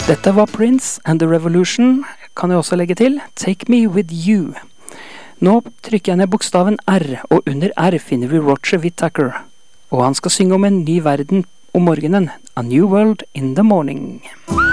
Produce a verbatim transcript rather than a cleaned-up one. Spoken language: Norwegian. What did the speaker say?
Dette var Prince and the Revolution, kan jeg også legge til. Take Me With You. Nå trykker jeg ned bokstaven R, og under R finner vi Roger Whittaker. Og han skal synge om en ny verden om morgenen. A New World in the Morning.